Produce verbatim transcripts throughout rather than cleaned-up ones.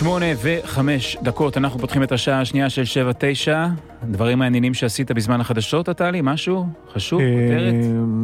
שמונה וחמש דקות, אנחנו פותחים את השעה השנייה של שבע תשע. דברים מעניינים שעשית בזמן החדשות, עטלי? משהו חשוב? כותרת?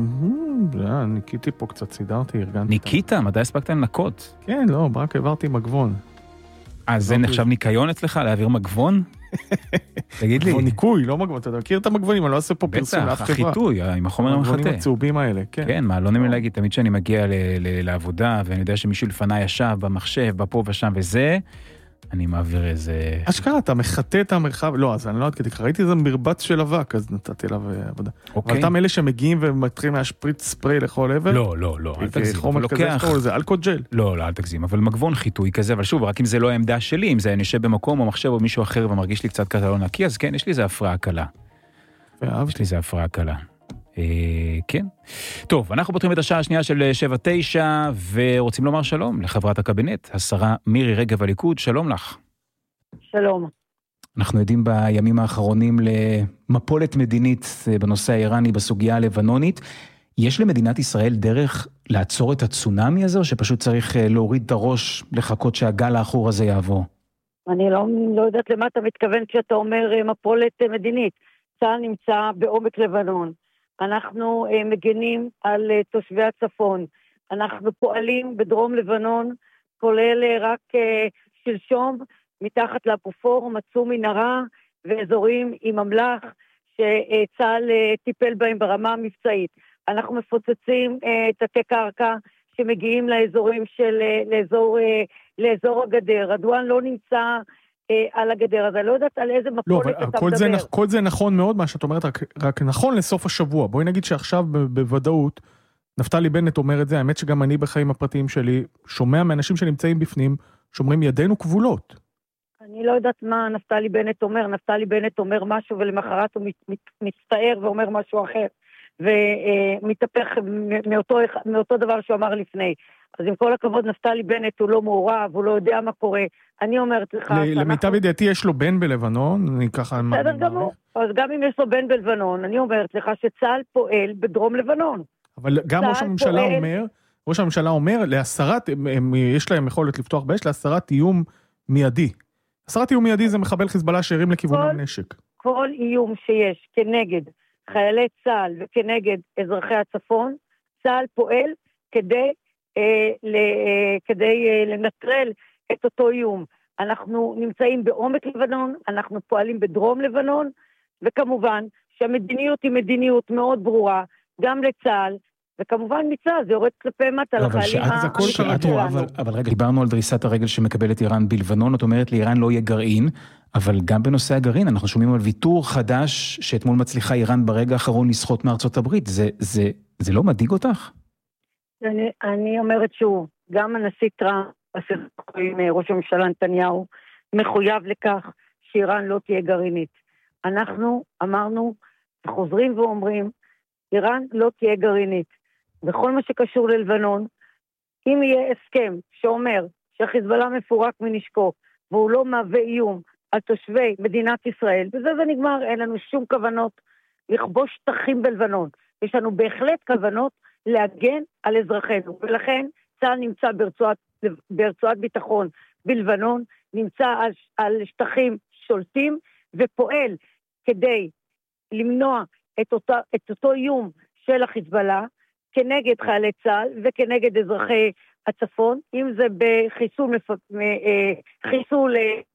ניקיתי פה קצת, סידרתי, ארגנתי. ניקית? מתי הספקת לנקות? כן, לא, רק העברתי מגבון. אז זה נחשב ניקיון אצלך, להעביר מגבון? תגיד לי. ניקוי, לא מגבון, אתה מכיר את המגבונים, אני לא עושה פה פרסום לאף חברה. בטח, החיטוי, עם החומר המחטא. המגבונים הצהובים האלה, כן. כן, מה, לא נעים להגיד, תמיד שאני מגיע לעבודה, ואני יודע שמישהו לפני ישב במחשב, בפה ושם וזה, אני מעביר איזה... אשכרה, אתה מחטא את המרחב, לא, אז אני לא עד כדי, ראיתי איזה מרבץ של אבק, אז נתתי אליו עבודה. אבל אתה מאלה שמגיעים ומתחילים להשפריץ ספרי לכל עבר? לא, לא, לא, אל תגזים. חומר כזה שקורא לזה, אלכוג'ל. לא, לא, אל תגזים, אבל מגבון חיטוי כזה, אבל שוב, רק אם זה לא העמדה שלי, אם זה אני יושב במקום או מחשב או מישהו אחר ומרגיש לי קצת כזה לא נקי, אז כן, יש לי איזה הפרעה קלה. יש לי איזה הפרעה קלה. כן. טוב, אנחנו פותחים את השעה השנייה של שבע תשע, ורוצים לומר שלום לחברת הקבינט, השרה מירי רגב הליכוד. שלום לך. שלום. אנחנו עדים בימים האחרונים למפולת מדינית בנושא האיראני בסוגיה הלבנונית. יש למדינת ישראל דרך לעצור את הצונאמי הזה, או שפשוט צריך להוריד את הראש, לחכות שהגל האחור הזה יעבור? אני לא, לא יודעת למה אתה מתכוון כשאתה אומר מפולת מדינית. צה"ל נמצא בעומק לבנון. אנחנו מגנים על תושבי הצפון. אנחנו פועלים בדרום לבנון, כולל רק שלשום, מתחת לאפופור מצאו מנהרה ואזורים עם אמל"ח שצה"ל טיפל בהם ברמה המבצעית. אנחנו מפוצצים תתי קרקע שמגיעים לאזורים של, לאזור, לאזור הגדר. רדואן לא נמצא על הגדר, אז אני לא יודעת על איזה מפולת לא, אתה כל מדבר. זה, כל זה נכון מאוד מה שאת אומרת, רק, רק נכון לסוף השבוע. בואי נגיד שעכשיו בוודאות, נפתלי בנט אומר את זה, האמת שגם אני בחיים הפרטיים שלי, שומע מאנשים שנמצאים בפנים, שאומרים ידינו כבולות. אני לא יודעת מה נפתלי בנט אומר, נפתלי בנט אומר משהו ולמחרת הוא מצטער ואומר משהו אחר, ומתהפך מאותו, מאותו דבר שהוא אמר לפני. אז עם כל הכבוד, נפתלי בנט הוא לא מעורב, הוא לא יודע מה קורה. אני אומרת לך... למיטב ידיעתי יש לו בן בלבנון, אני ככה... בסדר גמור, אז גם אם יש לו בן בלבנון, אני אומרת לך שצה"ל פועל בדרום לבנון. אבל גם ראש הממשלה אומר, ראש הממשלה אומר, להסרת, יש להם יכולת לפתוח באש, להסרת איום מיידי. הסרת איום מיידי זה מחבל חיזבאללה שהרים לכיוונם נשק. כל איום שיש כנגד חיילי צה"ל וכנגד אזרחי הצפון, צה"ל פועל כדי, אה, ל, אה, כדי אה, לנטרל את אותו איום. אנחנו נמצאים בעומק לבנון, אנחנו פועלים בדרום לבנון, וכמובן שהמדיניות היא מדיניות מאוד ברורה, גם לצה"ל, וכמובן מצה"ל זה יורד כלפי מטה לחיילים שלנו. אבל רגע, דיברנו על דריסת הרגל שמקבלת איראן בלבנון, את אומרת לאיראן לא יהיה גרעין, אבל גם בנושא הגרעין אנחנו שומעים על ויתור חדש שאתמול מצליחה איראן ברגע האחרון לסחוט מארצות הברית. זה, זה, זה לא מדאיג אותך? אני, אני אומרת שוב, גם הנשיא טראמפ, עם ראש הממשלה נתניהו, מחויב לכך שאיראן לא תהיה גרעינית. אנחנו אמרנו, חוזרים ואומרים, איראן לא תהיה גרעינית. בכל מה שקשור ללבנון, אם יהיה הסכם שאומר שהחיזבאללה מפורק מנשקו, והוא לא מהווה איום על תושבי מדינת ישראל, וזה זה נגמר, אין לנו שום כוונות לכבוש שטחים בלבנון. יש לנו בהחלט כוונות להגן על אזרחינו, ולכן צה"ל נמצא ברצועת, ברצועת ביטחון בלבנון, נמצא על, על שטחים שולטים, ופועל כדי למנוע את, אותה, את אותו איום של החיזבאללה, כנגד חיילי צה"ל וכנגד אזרחי הצפון, אם זה בחיסול, חיסול,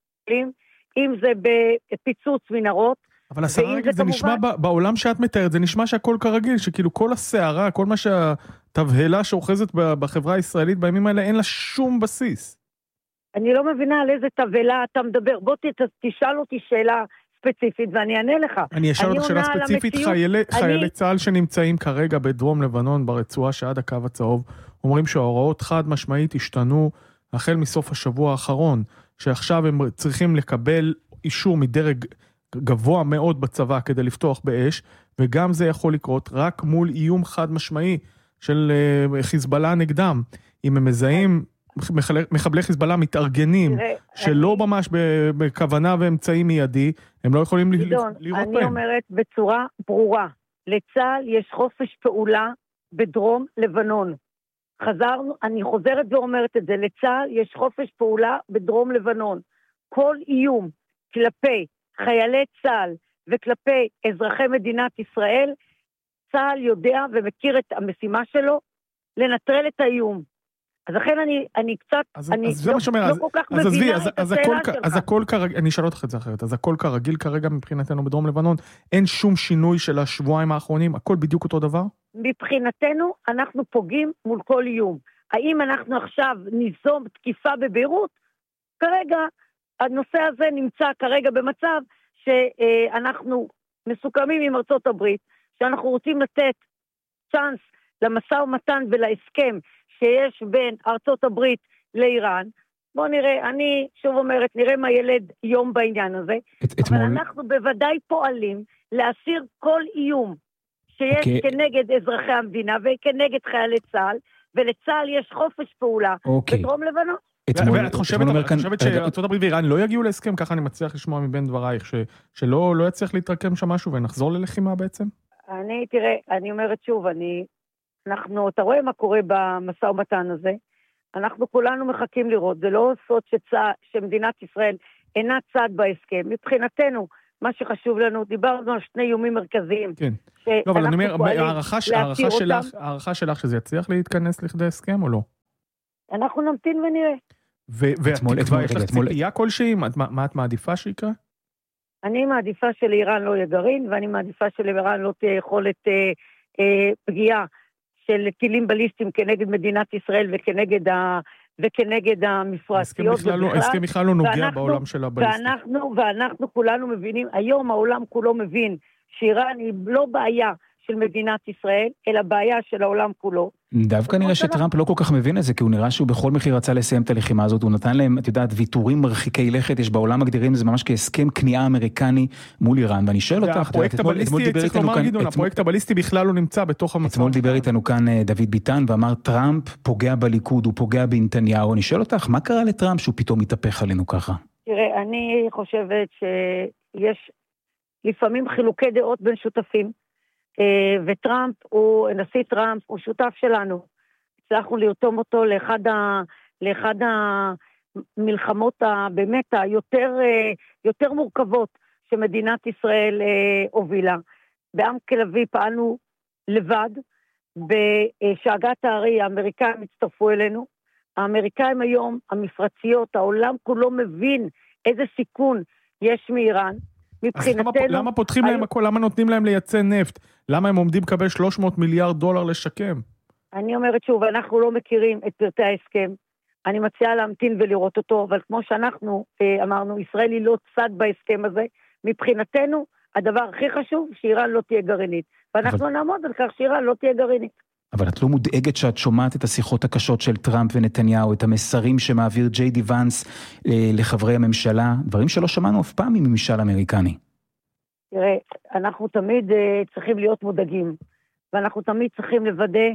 אם זה בפיצוץ מנהרות. אבל השרה רגל, זה כמובן... נשמע בעולם שאת מתארת, זה נשמע שהכל כרגיל, שכאילו כל הסערה, כל מה שהתבהלה שאוחזת בחברה הישראלית בימים האלה, אין לה שום בסיס. אני לא מבינה על איזה תבהלה אתה מדבר, בוא תשאל אותי שאלה ספציפית ואני אענה לך. אני אשאל אותך שאלה ספציפית, חיילי, אני... חיילי צה"ל שנמצאים כרגע בדרום לבנון, ברצועה שעד הקו הצהוב, אומרים שההוראות חד משמעית השתנו החל מסוף השבוע האחרון, שעכשיו הם צריכים לקבל אישור מדרג גבוה מאוד בצבא כדי לפתוח באש, וגם זה יכול לקרות רק מול איום חד משמעי של חיזבאללה נגדם. אם הם מזהים מחבלי חיזבאללה מתארגנים, שלא ממש בכוונה ואמצעים מיידי, הם לא יכולים לראות בהם. אני אומרת בצורה ברורה, לצה"ל יש חופש פעולה בדרום לבנון. חזרנו, אני חוזרת ואומרת את זה, לצה"ל יש חופש פעולה בדרום לבנון. כל איום כלפי חיילי צה"ל וכלפי אזרחי מדינת ישראל, צה"ל יודע ומכיר את המשימה שלו לנטרל את האיום. אז לכן אני, אני קצת, אז, אני אז לא, שומע, לא אז, כל כך אז מבינה אז, את אז השאלה הכל, שלך. אז הכל כרגיל, אני אשאל אותך את זה אחרת, אז הכל כרגיל כרגע מבחינתנו בדרום לבנון, אין שום שינוי של השבועיים האחרונים, הכל בדיוק אותו דבר? מבחינתנו אנחנו פוגעים מול כל איום. האם אנחנו עכשיו ניזום תקיפה בביירות? כרגע הנושא הזה נמצא כרגע במצב שאנחנו מסוכמים עם ארצות הברית, שאנחנו רוצים לתת צ'אנס למשא ומתן ולהסכם שיש בין ארצות הברית לאיראן. בואו נראה, אני שוב אומרת, נראה מה ילד יום בעניין הזה, את, אבל אתמול... אנחנו בוודאי פועלים להסיר כל איום שיש okay. כנגד אזרחי המדינה וכנגד חיילי צה"ל, ולצה"ל יש חופש פעולה okay. בדרום לבנון. ואת חושבת שארצות הברית ואיראן לא יגיעו להסכם, ככה אני מצליח לשמוע מבין דברייך, שלא לא יצליח להתרקם שם משהו ונחזור ללחימה בעצם? אני, תראה, אני אומרת שוב, אני, אנחנו, אתה רואה מה קורה במשא ומתן הזה, אנחנו כולנו מחכים לראות, זה לא סוד שצע, שמדינת ישראל אינה צד בהסכם, מבחינתנו, מה שחשוב לנו, דיברנו על שני איומים מרכזיים. כן, לא, אבל אני אומר, הערכה שלך שזה יצליח להתכנס לכדי הסכם או לא? אנחנו נמתין ונראה. והתקווה, יש לך ציפייה כלשהי? מה את מעדיפה שיקרה? אני מעדיפה שלאיראן לא יהיה גרעין, ואני מעדיפה שלאיראן לא תהיה יכולת אה, אה, פגיעה של טילים בליסטיים כנגד מדינת ישראל וכנגד, ה, וכנגד המפרציות. ההסכם בכלל לא נוגע בעולם של הבליסטים. ואנחנו, ואנחנו כולנו מבינים, היום העולם כולו מבין שאיראן היא לא בעיה של מדינת ישראל, אלא בעיה של העולם כולו. דווקא נראה שטראמפ לא כל כך מבין את זה, כי הוא נראה שהוא בכל מחיר רצה לסיים את הלחימה הזאת, הוא נתן להם, את יודעת, ויתורים מרחיקי לכת, יש בעולם מגדירים את זה ממש כהסכם כניעה אמריקני מול איראן, ואני שואל אותך, הפרויקט הבליסטי, צריך לומר גדעון, הפרויקט הבליסטי בכלל לא נמצא בתוך המצב. אתמול דיבר איתנו כאן דוד ביטן, ואמר טראמפ פוגע בליכוד, הוא פוגע בנתניהו, אני שואל אותך, מה קרה לטראמפ שהוא פתאום מתהפך עלינו ככה? תראה, אני חושבת שיש לפעמים חילוקי דעות בין שותפים, וטראמפ הוא, נשיא טראמפ הוא שותף שלנו. הצלחנו לרתום אותו לאחד, ה, לאחד המלחמות באמת היותר יותר מורכבות שמדינת ישראל הובילה. בעם כלבי פעלנו לבד, בשאגת הארי האמריקאים הצטרפו אלינו. האמריקאים היום, המפרציות, העולם כולו מבין איזה סיכון יש מאיראן. אז למה, למה פותחים להם הכל? למה נותנים להם לייצא נפט? למה הם עומדים לקבל שלוש מאות מיליארד דולר לשקם? אני אומרת שוב, אנחנו לא מכירים את פרטי ההסכם. אני מציעה להמתין ולראות אותו, אבל כמו שאנחנו אמרנו, ישראל היא לא צד בהסכם הזה. מבחינתנו, הדבר הכי חשוב, שאיראן לא תהיה גרעינית. ואנחנו אבל... נעמוד על כך שאיראן לא תהיה גרעינית. אבל את לא מודאגת שאת שומעת את השיחות הקשות של טראמפ ונתניהו, את המסרים שמעביר ג'יי די ונס לחברי הממשלה, דברים שלא שמענו אף פעם מממשל אמריקני. תראה, אנחנו תמיד uh, צריכים להיות מודאגים, ואנחנו תמיד צריכים לוודא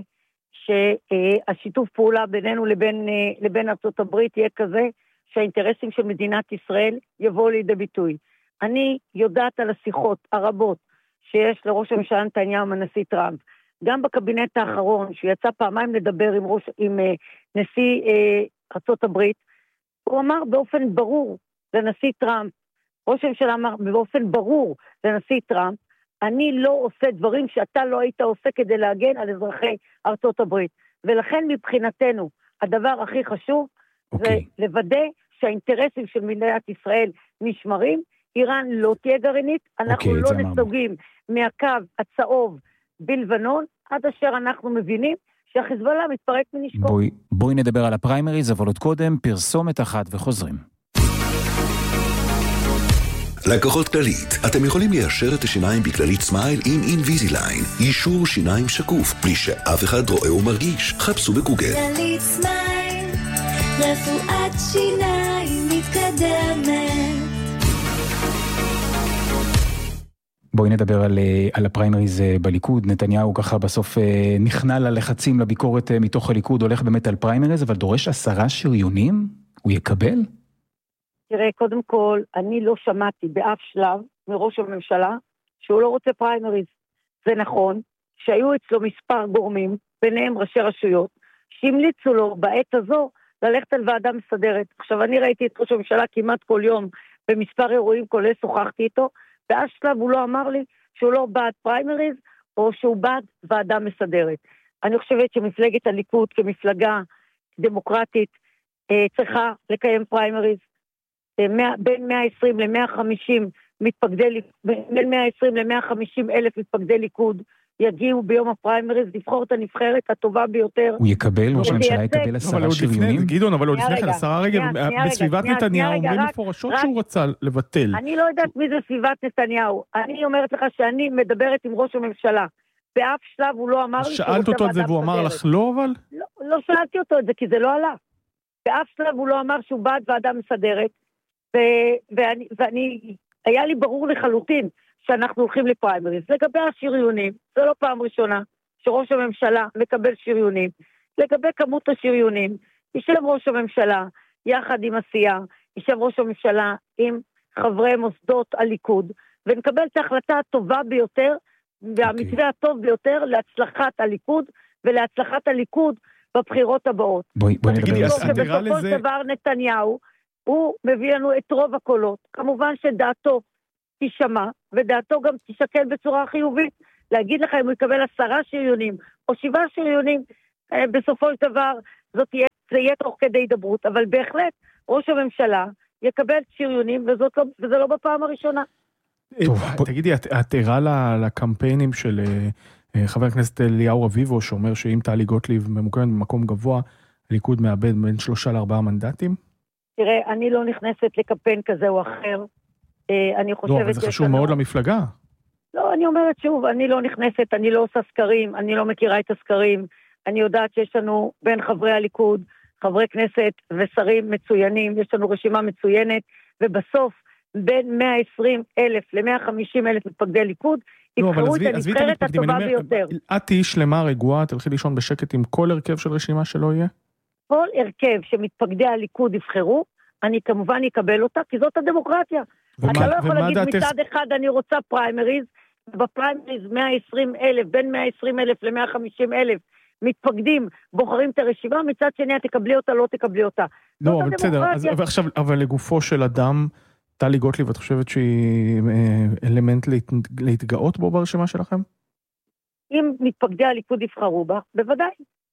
שהשיתוף פעולה בינינו לבין, uh, לבין ארצות הברית יהיה כזה, שהאינטרסים של מדינת ישראל יבואו לידי ביטוי. אני יודעת על השיחות הרבות שיש לראש הממשלה נתניהו מהנשיא טראמפ, גם בקבינט האחרון, שיצא פעמיים לדבר עם, ראש, עם uh, נשיא uh, ארצות הברית, הוא אמר באופן ברור לנשיא טראמפ, ראש הממשלה אמר באופן ברור לנשיא טראמפ, אני לא עושה דברים שאתה לא היית עושה כדי להגן על אזרחי ארצות הברית. ולכן מבחינתנו, הדבר הכי חשוב okay. זה לוודא שהאינטרסים של מדינת ישראל נשמרים, איראן לא תהיה גרעינית, אנחנו okay, לא נסוגים מהקו הצהוב בלבנון, עד אשר אנחנו מבינים שהחיזבאללה מתפרק מנשקו. בואי, בואי נדבר על הפריימריז, אבל עוד קודם פרסומת אחת וחוזרים. לקוחות כללית, אתם יכולים ליישר את השיניים בכללית סמייל עם אינביזיליין. יישור שיניים שקוף, בלי שאף אחד רואה ומרגיש. חפשו בגוגל. כללית סמייל, רפואת שיניים מתקדמת. בואי נדבר על, על הפריימריז בליכוד. נתניהו ככה בסוף נכנע ללחצים לביקורת מתוך הליכוד, הולך באמת על פריימריז, אבל דורש עשרה שריונים? הוא יקבל? תראה, קודם כל, אני לא שמעתי באף שלב מראש הממשלה שהוא לא רוצה פריימריז. זה נכון שהיו אצלו מספר גורמים, ביניהם ראשי רשויות, שהמליצו לו בעת הזו ללכת על ועדה מסדרת. עכשיו, אני ראיתי את ראש הממשלה כמעט כל יום במספר אירועים, כולל שוחחתי איתו, באש שלב הוא לא אמר לי שהוא לא בעד פריימריז, או שהוא בעד ועדה מסדרת. אני חושבת שמפלגת הליכוד כמפלגה דמוקרטית צריכה לקיים פריימריז, בין מאה ועשרים ל-מאה וחמישים מתפקדי, בין מאה ועשרים ל-מאה וחמישים אלף מתפקדי ליכוד, יגיעו ביום הפריימריז לבחור את הנבחרת הטובה ביותר. הוא יקבל, ראש הממשלה יקבל עשרה שריונים? גדעון, אבל הוא לפני כן, השרה רגב, בסביבת נתניהו אומרים מפורשות שהוא רצה לבטל. אני לא יודעת מי זה סביבת נתניהו. אני אומרת לך שאני מדברת עם ראש הממשלה. באף שלב הוא לא אמר לי שהוא רוצה ועדה מסדרת. שאלת אותו את זה והוא אמר לך לא, אבל? לא שאלתי אותו את זה, כי זה לא עלה. באף שלב הוא לא אמר שהוא בעד ועדה מסדרת, ואני, היה לי ברור לחלוטין שאנחנו הולכים לפריימריז. לגבי השריונים, זה לא פעם ראשונה שראש הממשלה מקבל שריונים. לגבי כמות השריונים, יישב ראש הממשלה יחד עם עשייה, יישב ראש הממשלה עם חברי מוסדות הליכוד, ונקבל את ההחלטה הטובה ביותר, והמתווה okay. הטוב ביותר להצלחת הליכוד, ולהצלחת הליכוד בבחירות הבאות. בואי, בואי נדבר על זה. שבסופו של דבר נתניהו, הוא מביא לנו את רוב הקולות. כמובן שדעתו תשמע, ודעתו גם תשקל בצורה חיובית. להגיד לך אם הוא יקבל עשרה שריונים, או שבעה שריונים, בסופו של דבר, זאת תהיה, זה יהיה תוך כדי דברות, אבל בהחלט, ראש הממשלה יקבל שריונים, וזאת לא, וזה לא בפעם הראשונה. תגידי, את ערה לקמפיינים של חבר הכנסת אליהו רביבו, שאומר שאם טלי גוטליב ממוקמת במקום גבוה, הליכוד מאבד בין שלושה לארבעה מנדטים? תראה, אני לא נכנסת לקמפיין כזה או אחר. אני חושבת... לא, אבל זה חשוב מאוד למפלגה. לא, אני אומרת שוב, אני לא נכנסת, אני לא עושה סקרים, אני לא מכירה את הסקרים. אני יודעת שיש לנו בין חברי הליכוד, חברי כנסת ושרים מצוינים, יש לנו רשימה מצוינת, ובסוף בין מאה ועשרים אלף ל-מאה וחמישים אלף מתפקדי ליכוד, יבחרו את הנבחרת הטובה ביותר. את תהי שלמה רגועה, תלכי לישון בשקט עם כל הרכב של רשימה שלא יהיה? כל הרכב שמתפקדי הליכוד יבחרו, אני כמובן אקבל אותה, כי זאת הדמוקרטיה. אתה לא יכול להגיד מצד אחד אני רוצה פריימריז, בפריימריז מאה ועשרים אלף, בין מאה ועשרים אלף ל-מאה וחמישים אלף מתפקדים, בוחרים את הרשימה, מצד שני את תקבלי אותה, לא תקבלי אותה. לא, אבל בסדר, עכשיו, אבל לגופו של אדם, טלי גוטליב, את חושבת שהיא אלמנט להתגאות בו ברשימה שלכם? אם מתפקדי הליכוד יבחרו בה, בוודאי.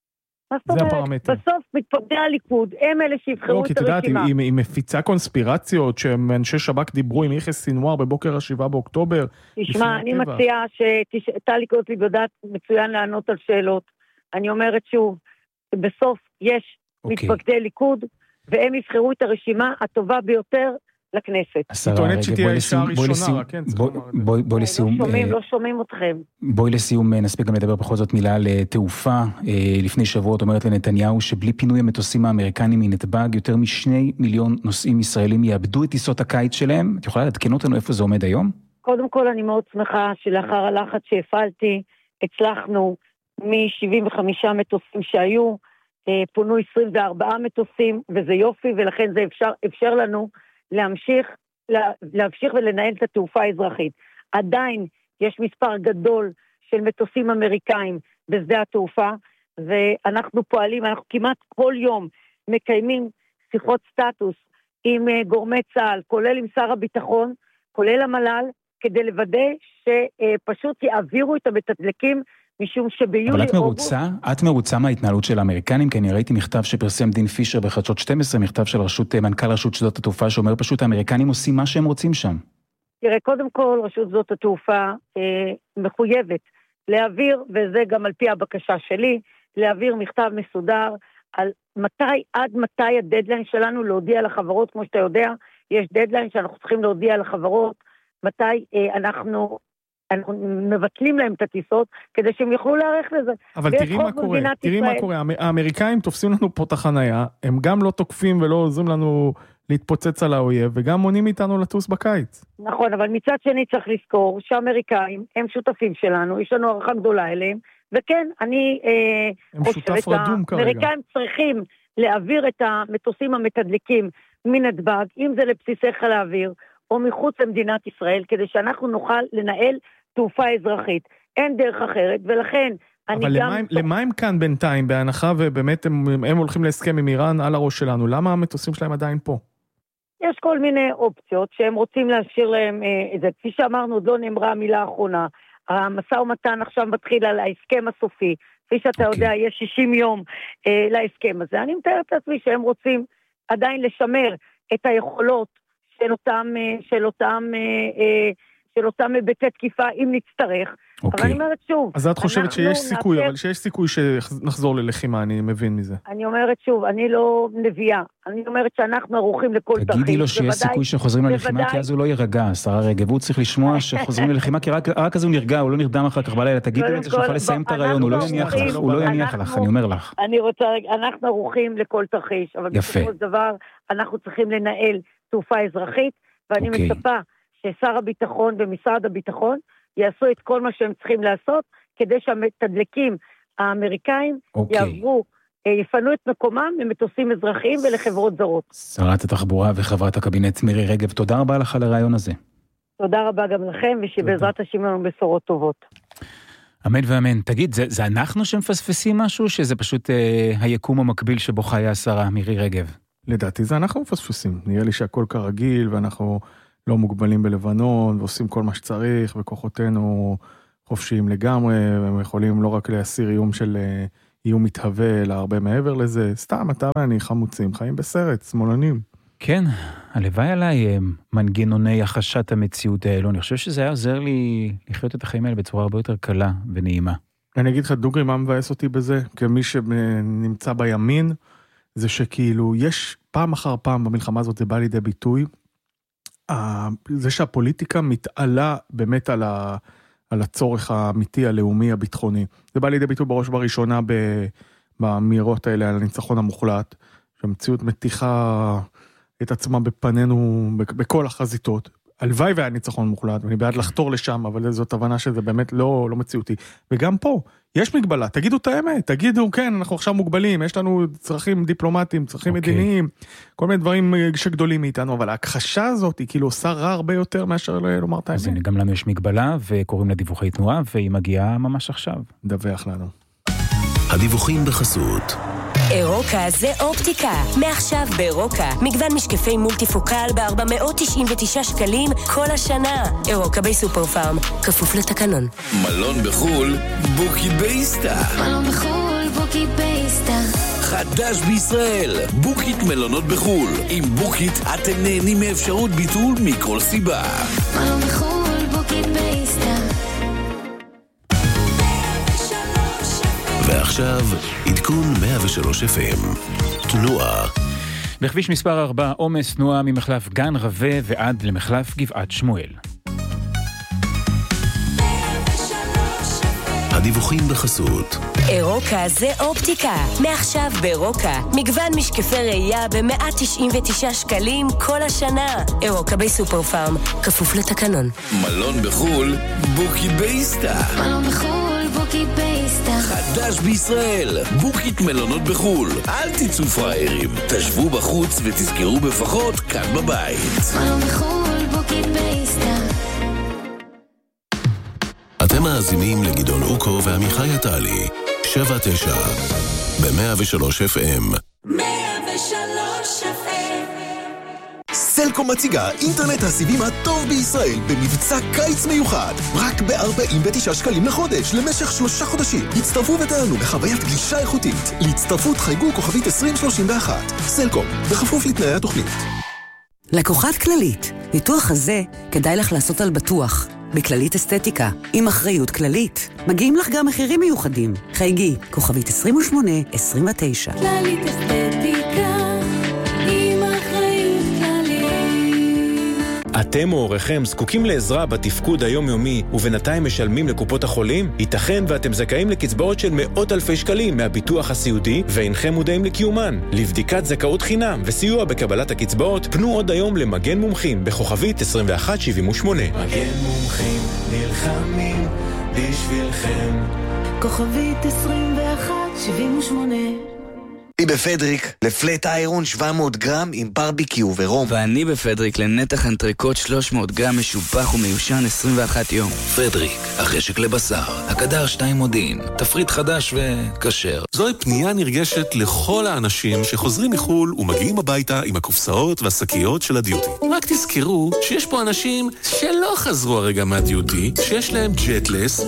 זה הפרמטר. בסוף מתפקדי הליכוד, הם אלה שיבחרו את הרשימה. לא, כי תדעת, היא מפיצה קונספירציות, שאנשי שב"כ דיברו עם יחס סינואר בבוקר השבעה באוקטובר. תשמע, אני מציעה שטלי גוטליב יודעת מצוין לענות על שאלות. אני אומרת שוב, בסוף יש מתפקדי ליכוד, והם יבחרו את הרשימה הטובה ביותר לכנסת. היא טוענת שתהיה האישה הראשונה, כן, צריך לומר. בואי לסיום. לא שומעים, לא שומעים אתכם. בואי לסיום, נספיק גם לדבר בכל זאת מילה על תעופה. לפני שבועות אומרת לנתניהו שבלי פינוי המטוסים האמריקנים מנתב"ג, יותר משני מיליון נוסעים ישראלים יאבדו את טיסות הקיץ שלהם. את יכולה לעדכן אותנו איפה זה עומד היום? קודם כל אני מאוד שמחה שלאחר הלחץ שהפעלתי, הצלחנו מ-שבעים וחמישה מטוסים שהיו, פונו עשרים וארבעה מטוסים, וזה יופי, ולכן זה אפשר, אפשר לנו להמשיך, לה, להמשיך ולנהל את התעופה האזרחית. עדיין יש מספר גדול של מטוסים אמריקאים בשדה התעופה, ואנחנו פועלים, אנחנו כמעט כל יום מקיימים שיחות סטטוס עם גורמי צה"ל, כולל עם שר הביטחון, כולל המל"ל, כדי לוודא שפשוט יעבירו את המתדלקים, משום שביולי... אבל את מרוצה? את מרוצה מההתנהלות של האמריקנים? כי אני ראיתי מכתב שפרסם דין פישר בחדשות שתים עשרה, מכתב של רשות, מנכ"ל רשות שדות התעופה, שאומר פשוט האמריקנים עושים מה שהם רוצים שם. תראה, קודם כל, רשות שדות התעופה אה, מחויבת להעביר, וזה גם על פי הבקשה שלי, להעביר מכתב מסודר על מתי, עד מתי הדדליין שלנו להודיע לחברות, כמו שאתה יודע, יש דדליין שאנחנו צריכים להודיע לחברות, מתי אה, אנחנו... אנחנו מבטלים להם את הטיסות, כדי שהם יוכלו להערך לזה. אבל תראי מה קורה, תראי מה קורה, האמריקאים תופסים לנו פה את החנייה, הם גם לא תוקפים ולא עוזרים לנו להתפוצץ על האויב, וגם מונעים איתנו לטוס בקיץ. נכון, אבל מצד שני צריך לזכור, שהאמריקאים הם שותפים שלנו, יש לנו הערכה גדולה אליהם, וכן, אני אה, חושבת, האמריקאים צריכים להעביר את המטוסים המתדלקים מנתב"ג, אם זה לבסיסי חיל האוויר, או מחוץ למדינת ישראל, כדי שאנחנו נוכל לנהל תעופה אזרחית. אין דרך אחרת, ולכן אבל למה, הם, למה הם כאן בינתיים, בהנחה, ובאמת הם, הם הולכים להסכם עם איראן על הראש שלנו? למה המטוסים שלהם עדיין פה? יש כל מיני אופציות שהם רוצים להשאיר להם את זה. כפי שאמרנו, עוד לא נאמרה המילה האחרונה. המשא ומתן עכשיו מתחיל על ההסכם הסופי. כפי שאתה okay. יודע, יש שישים יום אה, להסכם הזה. אני מתארת לעצמי שהם רוצים עדיין לשמר את היכולות של אותם, אה, של אותם, אה, אה, של אותם היבטי תקיפה, אם נצטרך. Okay. אבל אני אומרת שוב... אז את חושבת שיש סיכוי, נעשה... אבל שיש סיכוי שנחזור ללחימה, אני מבין מזה. אני אומרת שוב, אני לא נביאה. אני אומרת שאנחנו ערוכים לכל תרחיש. תגידי לו שיש סיכוי שחוזרים ללחימה, כי אז הוא לא יירגע, השרה רגב. הוא צריך לשמוע שחוזרים ללחימה, כי רק אז הוא נרגע, הוא לא נרדם אחר כך בלילה. תגידי לו את זה שנוכל לסיים את הרעיון, הוא לא יניח לך, הוא לא יניח לך, אני אומר לך. אני רוצה, אנחנו ערוכים לכל תרחיש, אבל בסופו של דבר אנחנו צריכים לנהל תעופה אזרחית, ואני מצפה ששר הביטחון ומשרד הביטחון יעשו את כל מה שהם צריכים לעשות, כדי שהמתדלקים האמריקאים יעברו, יפנו את מקומם למטוסים אזרחיים ולחברות זרות. שרת התחבורה וחברת הקבינט מירי רגב, תודה רבה לך על הרעיון הזה. תודה רבה גם לכם, ושבעזרת השם לנו בשורות טובות. אמן ואמן. תגיד, זה, זה אנחנו שמפספסים משהו, שזה פשוט אה, היקום המקביל שבו חיה השרה מירי רגב? לדעתי זה אנחנו מפספסים. נראה לי שהכל כרגיל, ואנחנו לא מוגבלים בלבנון, ועושים כל מה שצריך, וכוחותינו חופשיים לגמרי, והם יכולים לא רק להסיר איום של איום מתהווה, אלא הרבה מעבר לזה. סתם, אתה ואני חמוצים, חיים בסרט, שמאלנים. כן, הלוואי עליי מנגנוני החשת המציאות האלו. אני חושב שזה היה עוזר לי לחיות את החיים האלה בצורה הרבה יותר קלה ונעימה. אני אגיד לך, דוגרי, מה מבאס אותי בזה? כמי שנמצא בימין, זה שכאילו יש פעם אחר פעם במלחמה הזאת, זה בא לידי ביטוי, זה שהפוליטיקה מתעלה באמת על, ה, על הצורך האמיתי, הלאומי, הביטחוני. זה בא לידי ביטוי בראש בראשונה באמירות האלה על הניצחון המוחלט, שהמציאות מתיחה את עצמה בפנינו בכל החזיתות. הלוואי והיה ניצחון מוחלט, ואני בעד לחתור לשם, אבל זאת הבנה שזה באמת לא, לא מציאותי. וגם פה, יש מגבלה, תגידו את האמת, תגידו, כן, אנחנו עכשיו מוגבלים, יש לנו צרכים דיפלומטיים, צרכים okay. מדיניים, כל מיני דברים שגדולים מאיתנו, אבל ההכחשה הזאת היא כאילו עושה רע הרבה יותר מאשר לומר את האמת. אז הנה, גם לנו יש מגבלה, וקוראים לה דיווחי תנועה, והיא מגיעה ממש עכשיו. דווח לנו. הדיווחים בחסות. אירוקה זה אופטיקה. מעכשיו באירוקה, מגוון משקפי מולטיפוקל ב-ארבע מאות תשעים ותשעה שקלים כל השנה. אירוקה בי סופר פארם, כפוף לתקנון. מלון בחול, בוקי בייסטה. מלון בחול, בוקי בייסטה. חדש בישראל, בוקית מלונות בחול. עם בוקית אתם נהנים מאפשרות ביטול מכל סיבה. מלון בחול, בוקי בייסטה. ועכשיו, עדכון מאה ושלוש אף אם. תנועה. בכביש מספר ארבע, עומס תנועה ממחלף גן רווה ועד למחלף גבעת שמואל. הדיווחים בחסות. אירוקה זה אופטיקה. מעכשיו באירוקה, מגוון משקפי ראייה ב-מאה תשעים ותשעה שקלים כל השנה. אירוקה בי סופר פארם, כפוף לתקנון. מלון בחול, בוקי בייסטה. מלון בחול, בוקי בייסטה. חדש בישראל, בוקית מלונות בחול. אל תצאו פראיירים, תשבו בחוץ ותזכרו בפחות כאן בבית. מלון בחול, בוקי בייסטה. אתם מאזינים לגדעון אוקו ועמיחי עטלי. שבע תשע ב-מאה ושלוש אף אם. מאה ושלוש אף אם. סלקום מציגה אינטרנט הסיבים הטוב בישראל במבצע קיץ מיוחד. רק ב-ארבעים ותשעה שקלים לחודש למשך שלושה חודשים. הצטרפו ותענו בחוויית גלישה איכותית. להצטרפות חייגו כוכבית עשרים שלושים ואחת. סלקום, בכפוף לתנאי התוכנית. לקוחת כללית. ניתוח הזה כדאי לך לעשות על בטוח. בכללית אסתטיקה, עם אחריות כללית. מגיעים לך גם מחירים מיוחדים. חייגי, כוכבית עשרים ושמונה עשרים ותשע. כללית אסתטיקה, עם אחריות כללית. אתם או הוריכם זקוקים לעזרה בתפקוד היומיומי ובינתיים משלמים לקופות החולים? ייתכן ואתם זכאים לקצבאות של מאות אלפי שקלים מהביטוח הסיעודי ואינכם מודעים לקיומן. לבדיקת זכאות חינם וסיוע בקבלת הקצבאות, פנו עוד היום למגן מומחים בכוכבית עשרים ואחת שבעים ושמונה. מגן מומחים נלחמים בשבילכם. כוכבית עשרים ואחת שבעים ושמונה. אני בפדריק לפלט איירון שבע מאות גרם עם ברביקיו ורום. ואני בפדריק לנתח אנטריקוט שלוש מאות גרם משובח ומיושן עשרים ואחת יום. פדריק, החשק לבשר, הקדר שתיים מודיעין, תפריט חדש וכשר. זוהי פנייה נרגשת לכל האנשים שחוזרים מחול ומגיעים הביתה עם הקופסאות והשקיות של הדיוטי. רק תזכרו שיש פה אנשים שלא חזרו הרגע מהדיוטי, שיש להם ג'טלס,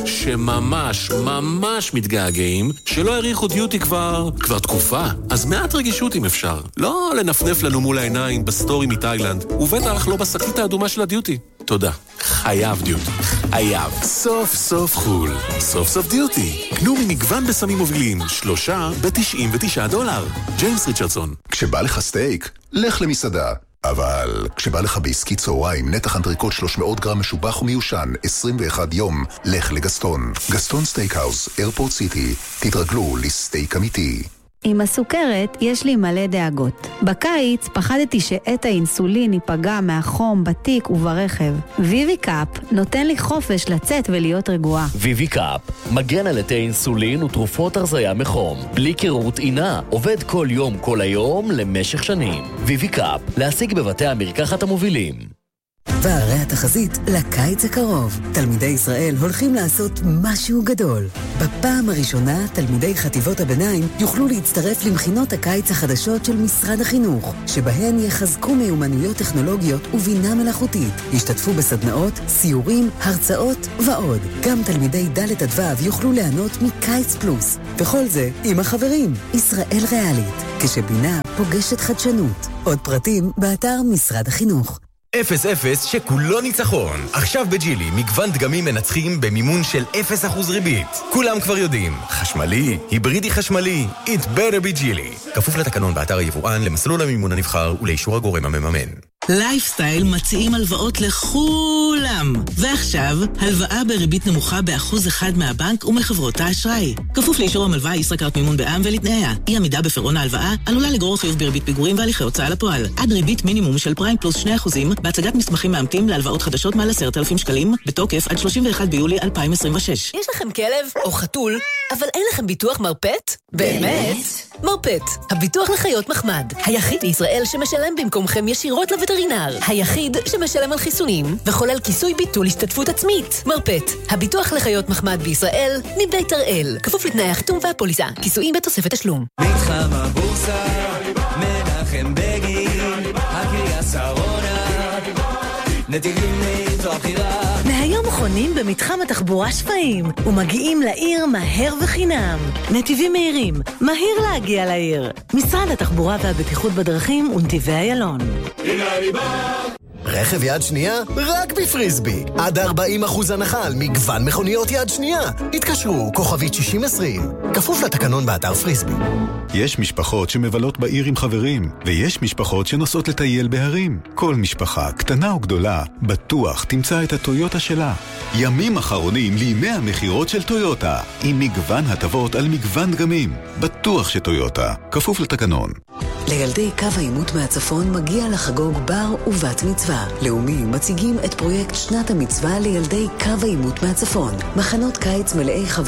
שממש ממש מתגעגעים, שלא העריכו דיוטי כבר כבר תקופה. אז מעט רגישות אם אפשר. לא לנפנף לנו מול העיניים בסטורי מתאילנד, ובטח לא בשקית האדומה של הדיוטי. תודה. חייב דיוטי. חייב. סוף סוף חול. סוף סוף דיוטי. קנו ממגוון בסמים מובילים, שלושה ב-תשעים ותשעה דולר. ג'יימס ריצ'רדסון. כשבא לך סטייק, לך למסעדה. אבל כשבא לך בעסקי צהריים, נתח אנטריקוט שלוש מאות גרם משובח ומיושן, עשרים ואחד יום, לך לגסטון. גסטון סטייקהאוס, איירפורט סיטי. תתרגלו לסטייק אמיתי. עם הסוכרת יש לי מלא דאגות. בקיץ פחדתי שעת האינסולין ייפגע מהחום בתיק וברכב. ויבי קאפ נותן לי חופש לצאת ולהיות רגועה. ויבי קאפ מגן על עתי אינסולין ותרופות הרזיה מחום. בלי קירות עינה, עובד כל יום כל היום למשך שנים. ויבי קאפ, להשיג בבתי המרקחת המובילים. והרי התחזית לקיץ הקרוב. תלמידי ישראל הולכים לעשות משהו גדול. בפעם הראשונה, תלמידי חטיבות הביניים יוכלו להצטרף למכינות הקיץ החדשות של משרד החינוך, שבהן יחזקו מיומנויות טכנולוגיות ובינה מלאכותית. ישתתפו בסדנאות, סיורים, הרצאות ועוד. גם תלמידי ד' עד ו' יוכלו ליהנות מקיץ פלוס. וכל זה עם החברים. ישראל ריאלית, כשבינה פוגשת חדשנות. עוד פרטים באתר משרד החינוך. אפס אפס שכולו ניצחון. עכשיו בג'ילי מגוון דגמים מנצחים במימון של אפס אחוז ריבית. כולם כבר יודעים, חשמלי, היברידי חשמלי, it better be ג'ילי. כפוף לתקנון באתר היבואן, למסלול המימון הנבחר ולאישור הגורם המממן. לייפסטייל מציעים הלוואות לכולם. ועכשיו, הלוואה בריבית נמוכה באחוז אחד מהבנק ומחברות האשראי. כפוף לאישור המלווה, ישראכרט מימון בע"מ ולתנאיה. אי עמידה בפירעון ההלוואה עלולה לגרור חיוב בריבית פיגורים והליכי הוצאה לפועל. עד ריבית מינימום של פריים פלוס שני אחוזים בהצגת מסמכים מאמתים להלוואות חדשות מעל עשרת אלפים שקלים, בתוקף עד שלושים ואחד ביולי אלפיים עשרים ושש. יש לכם כלב או חתול, אבל אין לכם ביטוח מרפט? באמת? מרפט, הביטוח לחיות מחמד. היחיד בישראל שמשלם במקומכם ישירות לווטרינר. היחיד שמשלם על חיסונים וחולל כיסוי ביטול השתתפות עצמית. מרפט, הביטוח לחיות מחמד בישראל, מבית הראל. כפוף לתנאי החיתום והפוליסה. כיסויים בתוספת תשלום. מתחם הבורסה, מנחם בגין, הקריה שרונה, נתיבים מאיתו הבחירה. מהיום חונים במתחם התחבורה שפיים ומגיעים לעיר מהר וחינם. נתיבים מהירים, מהיר להגיע לעיר. משרד התחבורה והבטיחות בדרכים ונתיבי איילון. רכב יד שנייה? רק בפריסבי. עד ארבעים אחוז הנחה על מגוון מכוניות יד שנייה. התקשרו, כוכבית שישים עשרים. כפוף לתקנון באתר פריסבי. יש משפחות שמבלות בעיר עם חברים, ויש משפחות שנוסעות לטייל בהרים. כל משפחה, קטנה או גדולה, בטוח תמצא את הטויוטה שלה. ימים אחרונים לימי המחירות של טויוטה, עם מגוון הטבות על מגוון דגמים. בטוח שטויוטה, כפוף לתקנון. לילדי קו העימות מהצפון מגיע לחגוג בר ובת מצווה. לאומי מציגים את פרויקט שנת המצווה לילדי קו העימות מהצפון. מחנות קיץ מלאי חברים.